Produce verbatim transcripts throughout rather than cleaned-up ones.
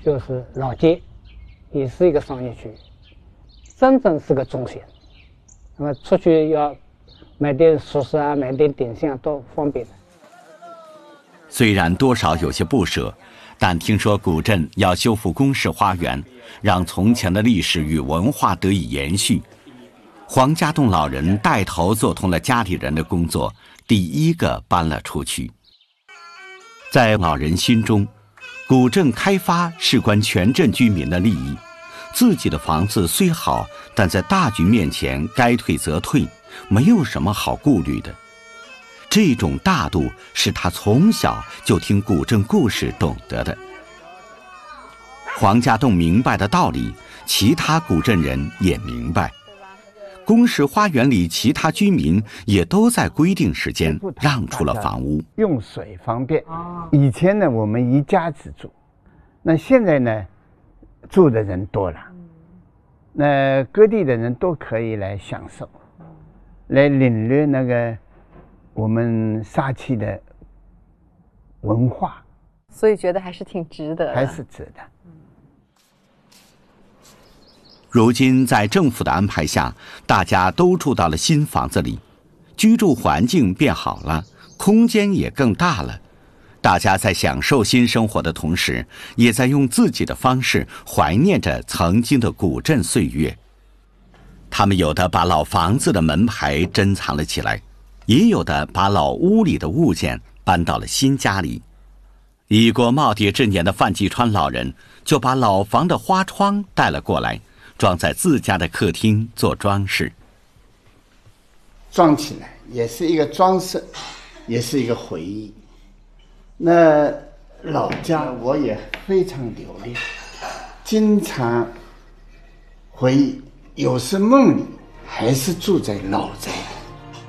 就是老街，也是一个商业区，真正是个中心。那么出去要买点熟食啊，买点点心啊，都方便的。 虽然多少有些不舍，但听说古镇要修复公式花园，让从前的历史与文化得以延续，黄家栋老人带头做通了家里人的工作，第一个搬了出去。在老人心中，古镇开发事关全镇居民的利益，自己的房子虽好，但在大局面前该退则退，没有什么好顾虑的。这种大度是他从小就听古镇故事懂得的。黄家栋明白的道理，其他古镇人也明白。公式花园里其他居民也都在规定时间让出了房屋， 用水方便。以前呢，我们一家子住，那现在呢，住的人多了，那各地的人都可以来享受，来领略那个我们沙溪的文化， 所以觉得还是挺值得的， 还是值得。 如今在政府的安排下，大家都住到了新房子里，居住环境变好了，空间也更大了。大家在享受新生活的同时，也在用自己的方式怀念着曾经的古镇岁月。他们有的把老房子的门牌珍藏了起来，也有的把老屋里的物件搬到了新家里。已过耄耋之年的范继川老人就把老房的花窗带了过来，装在自家的客厅做装饰。 装起来也是一个装饰，也是一个回忆。那老家我也非常留恋，经常回忆，有时梦里还是住在老宅里。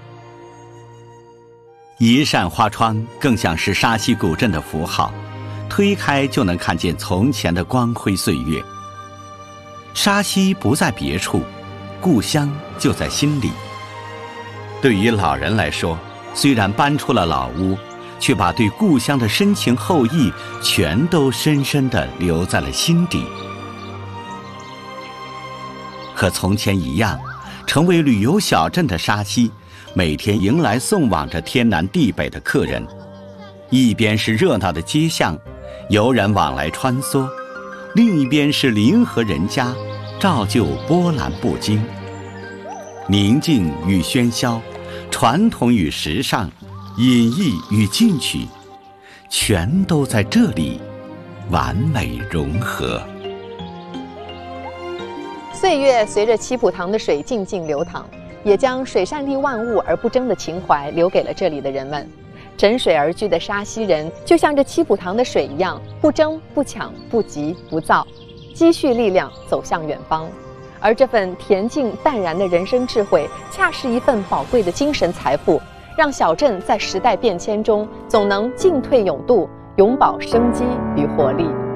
一扇花窗更像是沙溪古镇的符号，推开就能看见从前的光辉岁月。沙溪不在别处，故乡就在心里。对于老人来说，虽然搬出了老屋，却把对故乡的深情厚谊全都深深地留在了心底。和从前一样，成为旅游小镇的沙溪，每天迎来送往着天南地北的客人。一边是热闹的街巷，游人往来穿梭，另一边是邻和人家，照旧波澜不惊。宁静与喧嚣，传统与时尚，隐逸与进取，全都在这里完美融合。 岁月随着七浦塘的水静静流淌，也将水善利万物而不争的情怀留给了这里的人们。枕水而居的沙溪人，就像这七浦塘的水一样，不争不抢不急不躁，积蓄力量走向远方。而这份恬静淡然的人生智慧，恰是一份宝贵的精神财富，让小镇在时代变迁中总能进退有度，永葆生机与活力。